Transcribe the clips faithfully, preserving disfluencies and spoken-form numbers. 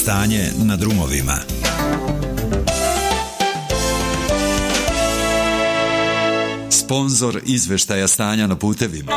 Stanje na drumovima. Sponzor izveštaja stanja na putevima.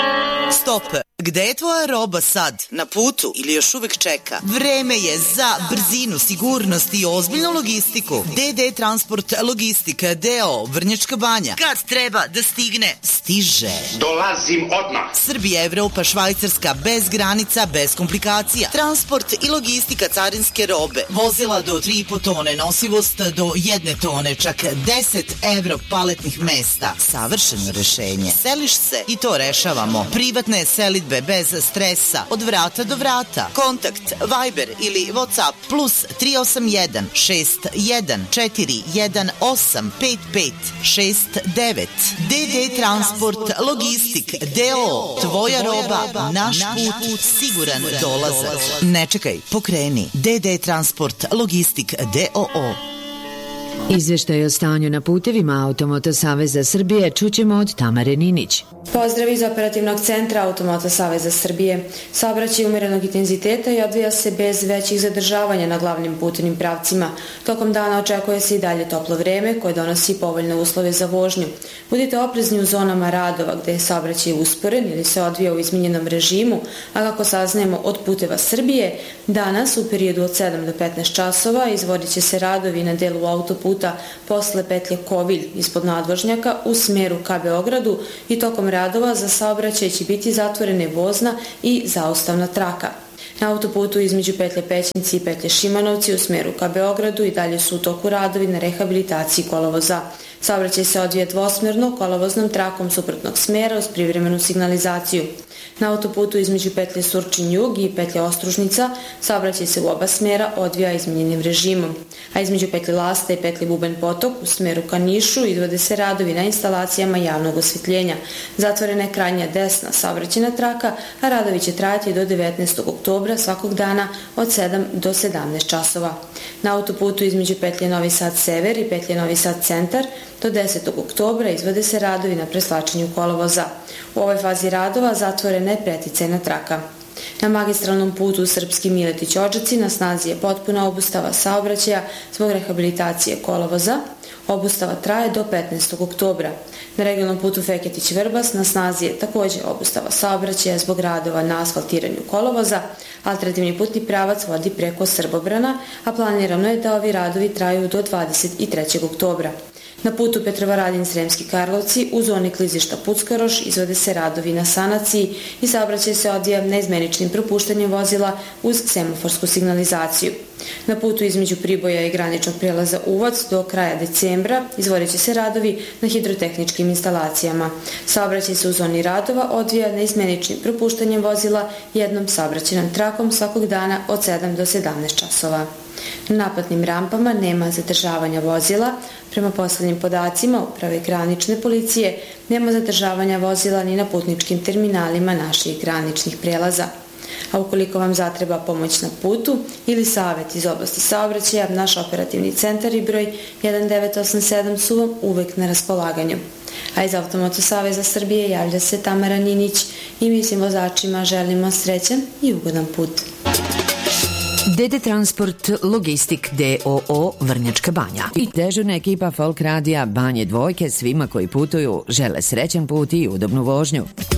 Stop! Gde je tvoja roba sad? Na putu ili još uvek čeka? Vreme je za brzinu, sigurnost i ozbiljnu logistiku. D D Transport Logistika D O O Vrnjačka Banja. Kad treba da stigne, stiže. Dolazim odmah. Srbija, Evropa, Švajcarska, bez granica, bez komplikacija. Transport i logistika carinske robe. Vozila do tri i po tone, nosivost do jedne tone, čak deset evro paletnih mesta. Savršeno rešenje. Seliš se i to rešavamo. Privatne selidbe bez stresa, od vrata do vrata. Kontakt Viber ili WhatsApp plus tri osam jedan šest jedan četiri jedan osam pet pet šest devet. D D Transport Logistik D O O. Tvoja roba, naš put, siguran dolazak. Ne čekaj, pokreni. D D Transport Logistik D O O. Izveštaj o stanju na putevima Automoto Saveza Srbije čućemo od Tamare Ninić. Pozdrav iz operativnog centra Automoto Saveza Srbije. Saobraćaj umerenog intenziteta i odvija se bez većih zadržavanja na glavnim putevnim pravcima. Tokom dana očekuje se i dalje toplo vreme koje donosi povoljne uslove za vožnju. Budite oprezni u zonama radova gde je saobraćaj usporen ili se odvija u izmenjenom režimu, a kako saznajemo od Puteva Srbije, danas u periodu od sedam do petnaest časova izvodit će se radovi na delu autoputa posle petlje Kovilj ispod nadvožnjaka u smeru ka Beogradu i tokom radova za saobraćaj će biti zatvorene vozna i zaustavna traka. Na autoputu između petlje Pećinci i petlje Šimanovci u smeru ka Beogradu i dalje su u toku radovi na rehabilitaciji kolovoza. Saobraćaj se odvija dvosmerno kolovoznom trakom suprotnog smera uz privremenu signalizaciju. Na autoputu između petlje Surčin-Jug i petlje Ostružnica saobraćaj se u oba smera odvija izmenjenim režimom, a između petlje Lasta i petlje Bubanj Potok u smeru ka Nišu izvode se radovi na instalacijama javnog osvetljenja. Zatvorena je krajnja desna saobraćajna traka, a radovi će trajati do devetnaestog oktobra svakog dana od sedam do sedamnaest časova. Na autoputu između petlje Novi Sad Sever i petlje Novi Sad Centar do desetog oktobra izvode se radovi na preslačenju kolovoza. U ovoj fazi radova zatvorena je preticajna traka. Na magistralnom putu Srpski Miletić-Odžaci na snazi je potpuna obustava saobraćaja zbog rehabilitacije kolovoza. Obustava traje do petnaestog oktobra. Na regionalnom putu Feketić-Vrbas na snazi je takođe obustava saobraćaja zbog radova na asfaltiranju kolovoza. Alternativni putni pravac vodi preko Srbobrana, a planirano je da ovi radovi traju do dvadeset trećeg oktobra. Na putu Petrovaradin-Sremski Karlovci u zoni klizišta Puckaroš izvode se radovi na sanaciji i saobraćaj se odvija neizmeničnim propuštanjem vozila uz semaforsku signalizaciju. Na putu između Priboja i graničnog prelaza Uvac do kraja decembra izvodit će se radovi na hidrotehničkim instalacijama. Saobraćaj se u zoni radova odvija neizmeničnim propuštanjem vozila jednom saobraćajnom trakom svakog dana od sedam do sedamnaest časova. Na naplatnim rampama nema zadržavanja vozila. Prema poslednjim podacima Uprave granične policije nema zadržavanja vozila ni na putničkim terminalima naših graničnih prelaza. A ukoliko vam zatreba pomoć na putu ili savet iz oblasti saobraćaja, naš operativni centar i broj jedan devet osam sedam su vam uvek na raspolaganju. A iz Automoto Saveza Srbije javlja se Tamara Ninić i mi svim vozačima želimo srećan i ugodan put. D D Transport Logistik D O O Vrnjačka Banja i dežurna ekipa Folk Radija Banje Dvojke svima koji putuju žele srećan put i udobnu vožnju.